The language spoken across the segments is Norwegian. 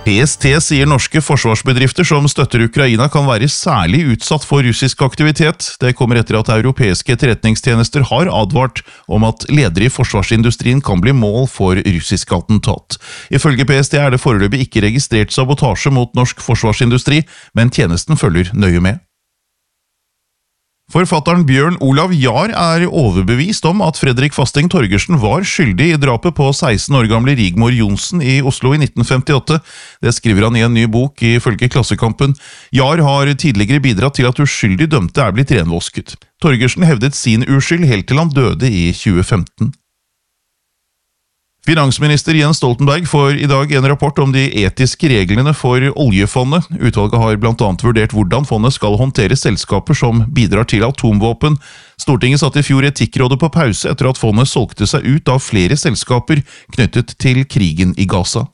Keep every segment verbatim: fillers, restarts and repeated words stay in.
P S T sier norske forsvarsbedrifter som støtter Ukraina kan være særlig utsatt for russisk aktivitet. Det kommer etter at europeiske etterretningstjenester har advart om at ledere i forsvarsindustrien kan bli mål for russisk attentat. Ifølge P S T er det foreløpig ikke registrert sabotasje mot norsk forsvarsindustri, men tjenesten følger nøye med. Forfatteren Bjørn Olav Jahr er overbevist om at Fredrik Fasting Torgersen var skyldig i drapet på seksten år gamle Rigmor Johnsen i Oslo i nitten femtiåtte. Det skriver han i en ny bok ifølge Klassekampen. Jahr har tidligere bidratt til at uskyldig dømte er blitt renvosket. Torgersen hevdet sin uskyld helt til han døde i tjue femten. Finansminister Jens Stoltenberg får i dag en rapport om de etiske reglene for oljefondet. Utvalget har blant annet vurdert hvordan fondet skal håndtere selskaper som bidrar til atomvåpen. Stortinget satte i fjor Etikkrådet på pause etter at fondet solgte seg ut av flere selskaper knyttet til krigen i Gaza.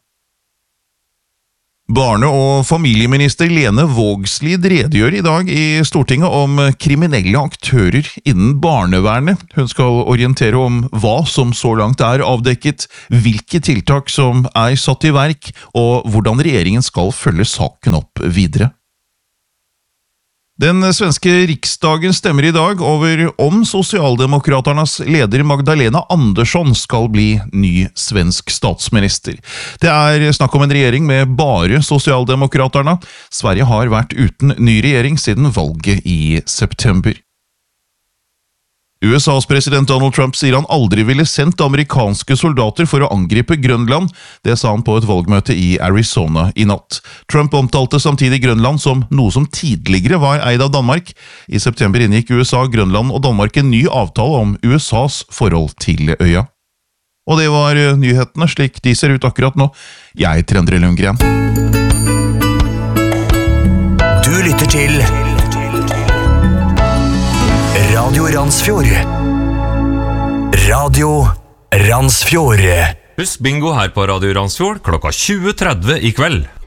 Barne- og familieminister Lene Vågslid redegjør i dag i Stortinget om kriminelle aktører innen barnevernet. Hun skal orientere om hva som så langt er avdekket, hvilke tiltak som er satt i verk, og hvordan regjeringen skal følge saken opp videre. Den svenske riksdagen stemmer i dag over om Socialdemokraternas leder Magdalena Andersson skal bli ny svensk statsminister. Det er snakk om en regjering med bare Socialdemokraterna. Sverige har vært uten ny regjering siden valget i september. U S A's president Donald Trump sier han aldri ville sendt amerikanske soldater for å angripe Grønland. Det sa han på et valgmøte i Arizona i natt. Trump omtalte samtidig Grønland som noe som tidligere var eid av Danmark. I september inngikk U S A, Grønland og Danmark en ny avtale om U S A's forhold til øya. Og det var nyhetene slik de ser ut akkurat nå. Jeg heter Endre Lundgren. Du lytter til Radio Randsfjord. Radio Randsfjord. Husk bingo her på Radio Randsfjord klokka tjue tretti i kveld.